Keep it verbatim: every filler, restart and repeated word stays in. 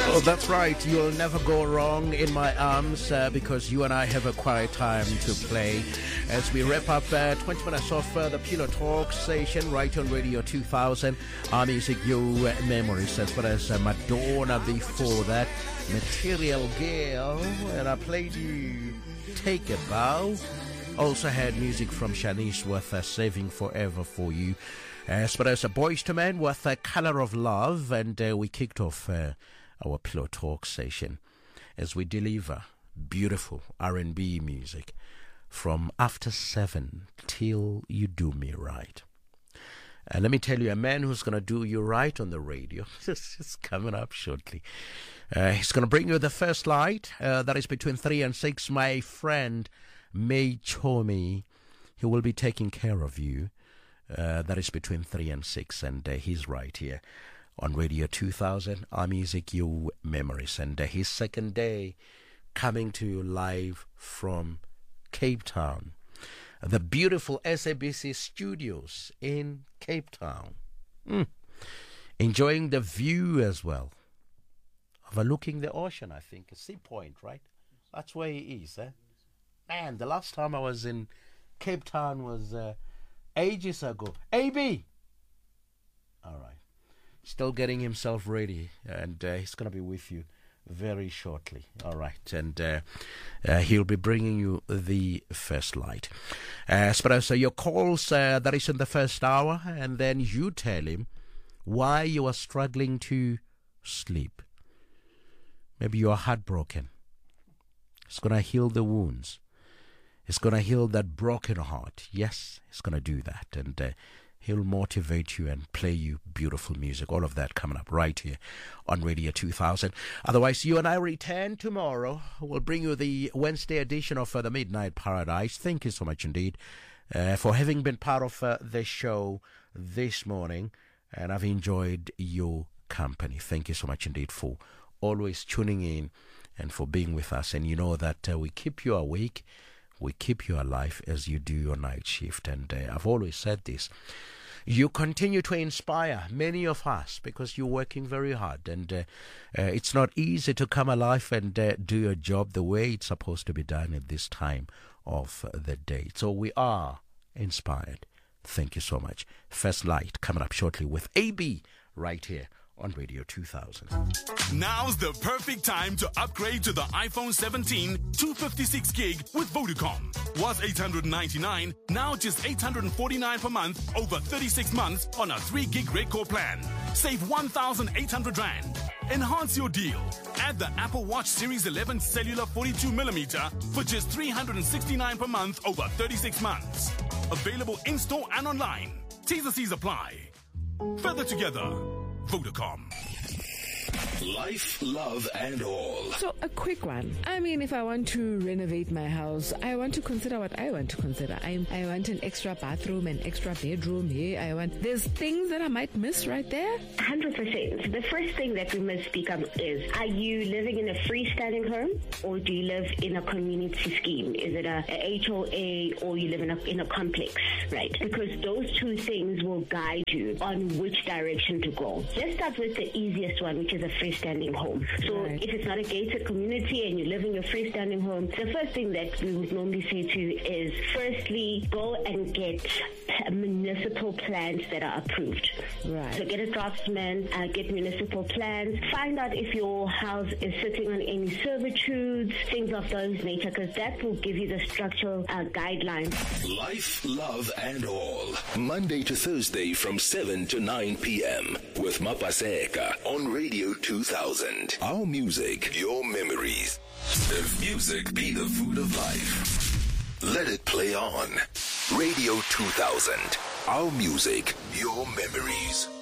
Oh, that's right. You'll never go wrong in my arms uh, because you and I have a quiet time to play. As we wrap up uh, twenty minutes of uh, the Pillow Talk station right on Radio two thousand. Our music, your memories, as well as uh, Madonna before that. Material Girl. And I played you Take a Bow. Also had music from Shanice with uh, Saving Forever for you. As well as a Boys to Men with a Color of Love. And uh, we kicked off uh, our Pillow Talk station as we deliver beautiful R and B music from after seven till you do me right. And let me tell you, a man who's going to do you right on the radio is coming up shortly. Uh, he's going to bring you the first light. Uh, that is between three and six. My friend May Chomi, he will be taking care of you. Uh, that is between three and six, and uh, he's right here on Radio two thousand, Our Music, Your Memories. And uh, his second day coming to you live from Cape Town, the beautiful S A B C studios in Cape Town. Mm. Enjoying the view as well, overlooking the ocean, I think. Sea Point, right? That's where he is, eh? Man, the last time I was in Cape Town was uh, ages ago. A B! All right. Still getting himself ready, and uh, he's going to be with you very shortly. All right, and uh, uh, he'll be bringing you the first light. Uh, so, so your calls, uh, that is in the first hour, and then you tell him why you are struggling to sleep. Maybe you are heartbroken. It's going to heal the wounds. It's going to heal that broken heart. Yes, it's going to do that, and uh, he'll motivate you and play you beautiful music. All of that coming up right here on Radio two thousand. Otherwise, you and I return tomorrow. We'll bring you the Wednesday edition of uh, the Midnight Paradise. Thank you so much indeed uh, for having been part of uh, the show this morning. And I've enjoyed your company. Thank you so much indeed for always tuning in and for being with us. And you know that uh, we keep you awake. We keep you alive as you do your night shift. And uh, I've always said this. You continue to inspire many of us because you're working very hard. And uh, uh, it's not easy to come alive and uh, do your job the way it's supposed to be done at this time of uh, the day. So we are inspired. Thank you so much. First Light coming up shortly with A B right here on Radio two thousand. Now's the perfect time to upgrade to the iPhone seventeen two fifty-six gig with Vodacom. Was eight hundred ninety-nine, now just eight hundred forty-nine per month over thirty-six months on a three gig red core plan. Save one thousand eight hundred rand. Enhance your deal. Add the Apple Watch Series eleven cellular forty-two millimeter for just three hundred sixty-nine per month over thirty-six months. Available in-store and online. T's and C's apply. Further together. Vodacom. Life, love, and all. So, a quick one. I mean, if I want to renovate my house, I want to consider what I want to consider. I, I want an extra bathroom, an extra bedroom here. I want... There's things that I might miss right there. one hundred percent. The first thing that we must speak of is, are you living in a freestanding home or do you live in a community scheme? Is it a, a H O A or you live in a, in a complex, right? Because those two things will guide you on which direction to go. Let's start with the easiest one, which is a freestanding home. So right. If it's not a gated community and you live in your freestanding home, the first thing that we would normally say to you is, firstly, go and get municipal plans that are approved. Right. So get a draftsman, uh, get municipal plans, find out if your house is sitting on any servitudes, things of those nature, because that will give you the structural uh, guidelines. Life, love, and all. Monday to Thursday from seven to nine p.m. with Mapaseka on Radio two thousand. Our music, your memories. If music be the food of life, let it play on. Radio two thousand. Our music, your memories.